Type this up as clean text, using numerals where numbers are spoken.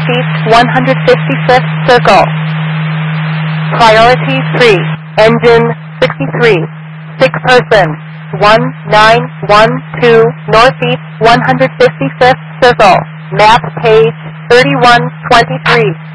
northeast 155th circle. Priority 3, engine 63, sick person 1912 northeast 155th circle. Map page 3123.